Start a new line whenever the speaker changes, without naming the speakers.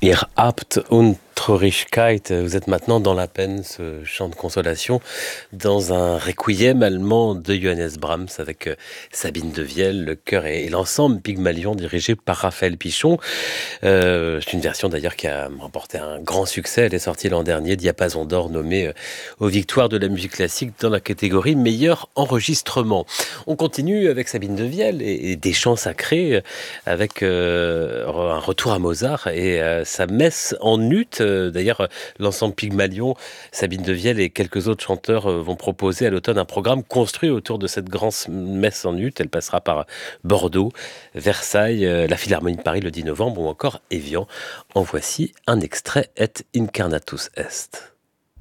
Ihr habt und Traurigkeit, vous êtes maintenant dans la peine, ce chant de consolation, dans un requiem allemand de Johannes Brahms avec Sabine Devielle, le chœur et l'ensemble Pygmalion dirigé par Raphaël Pichon. C'est une version d'ailleurs qui a remporté un grand succès, elle est sortie l'an dernier, Diapason d'or nommé aux victoires de la musique classique dans la catégorie meilleur enregistrement. On continue avec Sabine Devielle et des chants sacrés avec un retour à Mozart et sa messe en ut. D'ailleurs, l'ensemble Pygmalion, Sabine Devielle et quelques autres chanteurs vont proposer à l'automne un programme construit autour de cette grande messe en ut. Elle passera par Bordeaux, Versailles, la Philharmonie de Paris le 10 novembre ou encore Évian. En voici un extrait, Et Incarnatus Est.